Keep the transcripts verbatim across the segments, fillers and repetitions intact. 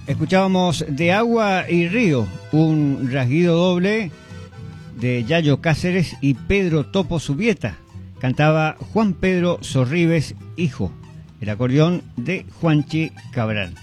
Escuchábamos De Agua y Río, un rasguido doble de Yayo Cáceres y Pedro Topo Subieta. Cantaba Juan Pedro Sorribes, hijo, el acordeón de Juanchi Cabral.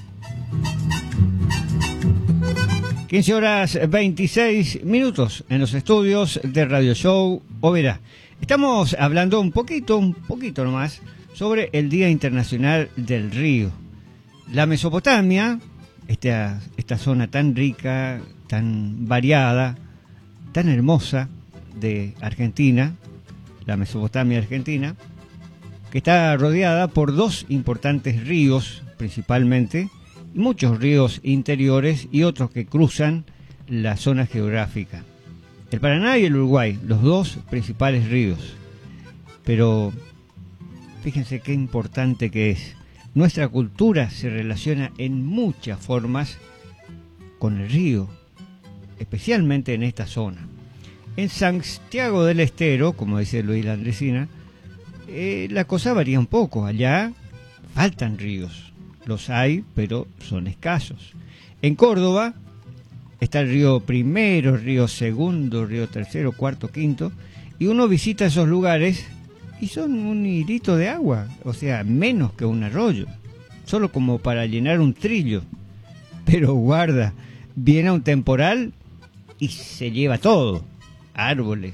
quince horas veintiséis minutos en los estudios de Radio Show Oberá. Estamos hablando un poquito, un poquito nomás, sobre el Día Internacional del Río. La Mesopotamia, esta, esta zona tan rica, tan variada, tan hermosa de Argentina, la Mesopotamia argentina, que está rodeada por dos importantes ríos principalmente, y muchos ríos interiores y otros que cruzan la zona geográfica. El Paraná y el Uruguay, los dos principales ríos. Pero fíjense qué importante que es. Nuestra cultura se relaciona en muchas formas con el río, especialmente en esta zona. En Santiago del Estero, como dice Luis Landresina, eh, la cosa varía un poco. Allá faltan ríos, los hay, pero son escasos. En Córdoba está el río Primero, río Segundo, río Tercero, Cuarto, Quinto, y uno visita esos lugares y son un hilito de agua, o sea, menos que un arroyo, solo como para llenar un trillo. Pero guarda, viene un temporal y se lleva todo, árboles,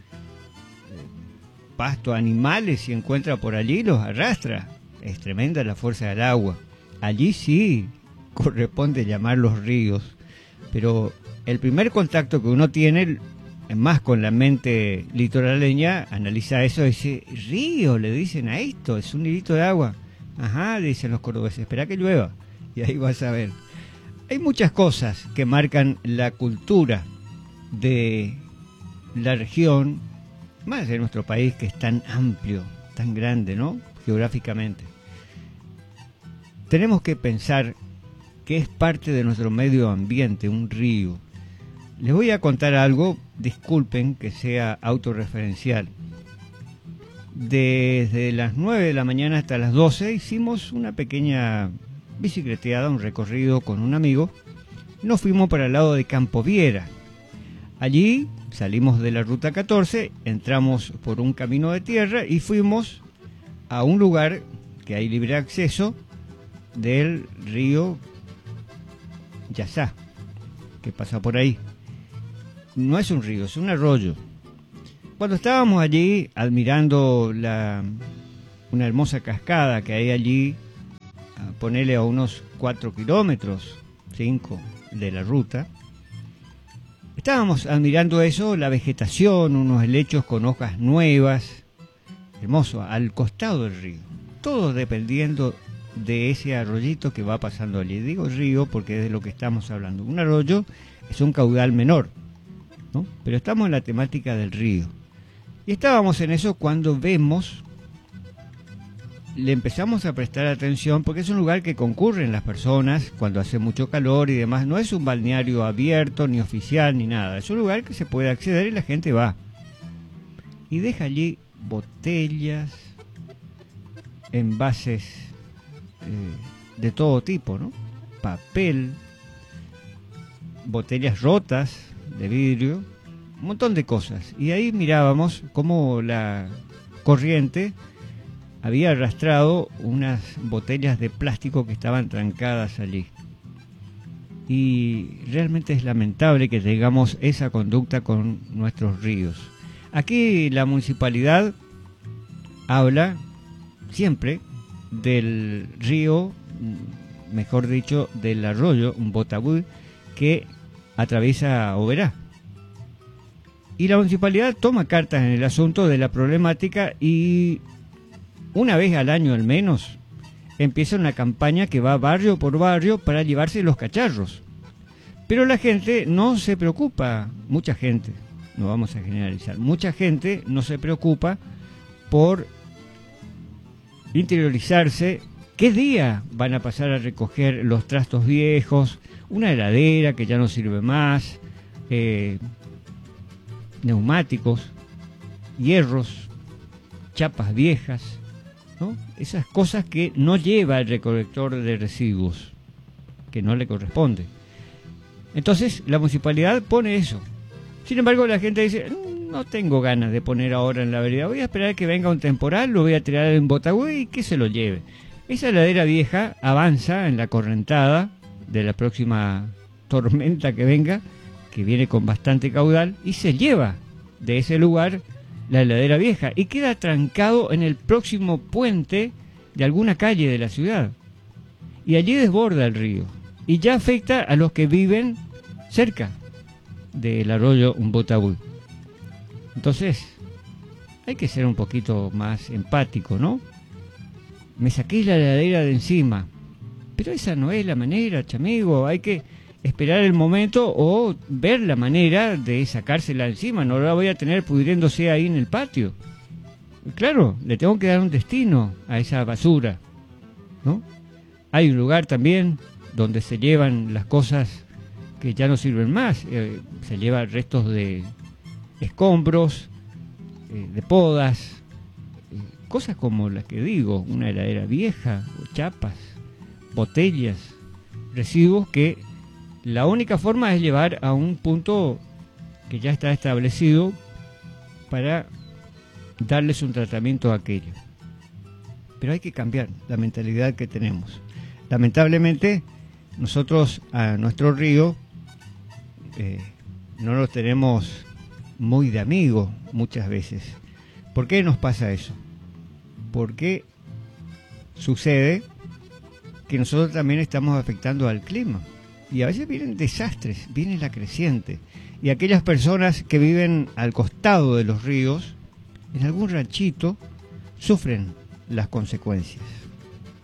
pasto, animales, si encuentra por allí los arrastra. Es tremenda la fuerza del agua. Allí sí corresponde llamarlos ríos, pero el primer contacto que uno tiene, más con la mente litoraleña, analiza eso y dice, río, le dicen a esto, es un hilito de agua. Ajá, dicen los cordobeses, espera que llueva, y ahí vas a ver. Hay muchas cosas que marcan la cultura de la región, más de nuestro país, que es tan amplio, tan grande, ¿no?, geográficamente. Tenemos que pensar que es parte de nuestro medio ambiente, un río. Les voy a contar algo, disculpen que sea autorreferencial. Desde las nueve de la mañana hasta las doce hicimos una pequeña bicicleteada, un recorrido con un amigo. Nos fuimos para el lado de Campo Viera. Allí salimos de la ruta catorce, entramos por un camino de tierra y fuimos a un lugar que hay libre acceso del río Yazá, que pasa por ahí. No es un río, es un arroyo. Cuando estábamos allí admirando la, una hermosa cascada que hay allí, a ponerle a unos cuatro kilómetros, cinco de la ruta, estábamos admirando eso, la vegetación, unos helechos con hojas nuevas, hermoso, al costado del río, todo dependiendo de ese arroyito que va pasando allí. Digo río porque es de lo que estamos hablando. Un arroyo es un caudal menor, ¿no? Pero estamos en la temática del río. Y estábamos en eso cuando vemos, le empezamos a prestar atención porque es un lugar que concurren las personas cuando hace mucho calor y demás. No es un balneario abierto, ni oficial, ni nada. Es un lugar que se puede acceder y la gente va. Y deja allí botellas, envases eh, de todo tipo, ¿no? Papel, botellas rotas de vidrio, un montón de cosas. Y ahí mirábamos cómo la corriente había arrastrado unas botellas de plástico que estaban trancadas allí. Y realmente es lamentable que tengamos esa conducta con nuestros ríos. Aquí la municipalidad habla siempre del río, mejor dicho, del arroyo, un Botabú, que atraviesa Oberá. Y la municipalidad toma cartas en el asunto de la problemática y una vez al año al menos empieza una campaña que va barrio por barrio para llevarse los cacharros. Pero la gente no se preocupa, mucha gente, no vamos a generalizar, mucha gente no se preocupa por interiorizarse qué día van a pasar a recoger los trastos viejos, una heladera que ya no sirve más, eh, neumáticos, hierros, chapas viejas, ¿no? Esas cosas que no lleva el recolector de residuos. que no le corresponde. Entonces la municipalidad pone eso. Sin embargo, la gente dice, no tengo ganas de poner ahora en la vereda, voy a esperar que venga un temporal, lo voy a tirar en Botagüe y que se lo lleve. Esa ladera vieja avanza en la correntada de la próxima tormenta que venga, que viene con bastante caudal, y se lleva de ese lugar la ladera vieja y queda trancado en el próximo puente de alguna calle de la ciudad. Y allí desborda el río y ya afecta a los que viven cerca del arroyo Botagüe. Entonces, hay que ser un poquito más empático, ¿no? Me saqué la ladera de encima, pero esa no es la manera, chamigo. Hay que esperar el momento o ver la manera de sacársela encima. No la voy a tener pudriéndose ahí en el patio. Claro, le tengo que dar un destino a esa basura, ¿no? Hay un lugar también donde se llevan las cosas que ya no sirven más. Eh, se llevan restos de escombros, eh, de podas, eh, cosas como las que digo, una heladera vieja, o chapas, botellas, residuos que la única forma es llevar a un punto que ya está establecido para darles un tratamiento a aquello. Pero hay que cambiar la mentalidad que tenemos. Lamentablemente, nosotros a nuestro río eh, no lo tenemos muy de amigo muchas veces. ¿Por qué nos pasa eso? Porque sucede que nosotros también estamos afectando al clima. Y a veces vienen desastres, viene la creciente. Y aquellas personas que viven al costado de los ríos, en algún ranchito, sufren las consecuencias.